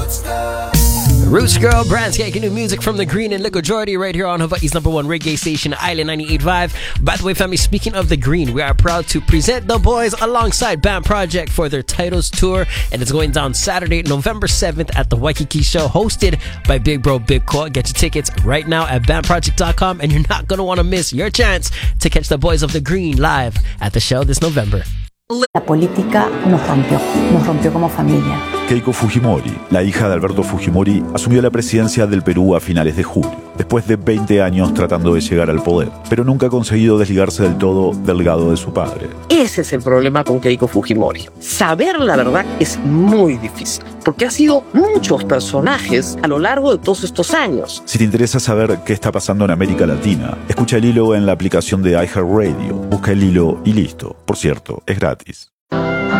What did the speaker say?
Roots Girl, Brands taking new music from the Green and Liquid Jordy right here on Hawaii's #1 reggae station, Island 98.5. By the way, family, speaking of the Green, we are proud to present the boys alongside Band Project for their Titles Tour, and it's going down Saturday, November 7th at the Waikiki Show, hosted by Big Bro Big Court. Get your tickets right now at bandproject.com, and you're not going to want to miss your chance to catch the boys of the Green live at the show this November. La política nos rompió como familia. Keiko Fujimori, la hija de Alberto Fujimori, asumió la presidencia del Perú a finales de julio, después de 20 años tratando de llegar al poder, pero nunca ha conseguido desligarse del todo del legado de su padre. Ese es el problema con Keiko Fujimori. Saber la verdad es muy difícil, porque ha sido muchos personajes a lo largo de todos estos años. Si te interesa saber qué está pasando en América Latina, escucha el hilo en la aplicación de iHeartRadio. Busca el hilo y listo. Por cierto, es gratis.